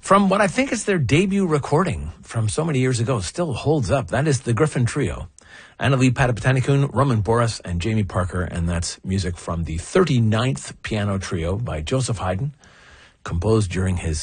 from what I think is their debut recording from so many years ago. Still holds up. That is the Griffin Trio. Annalie Patapatanikoun, Roman Boris, and Jamie Parker, and that's music from the 39th Piano Trio by Joseph Haydn, composed during his